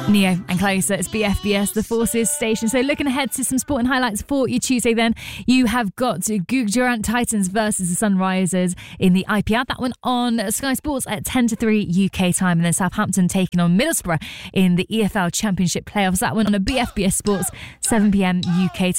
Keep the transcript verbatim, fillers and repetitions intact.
Neo and Closer, it's B F B S, the Forces station. So looking ahead to some sporting highlights for you Tuesday then, you have got Gujarat Titans versus the Sunrisers in the I P L. That one on Sky Sports at ten to three U K time. And then Southampton taking on Middlesbrough in the E F L Championship playoffs. That one on a B F B S Sports, seven p.m. U K time.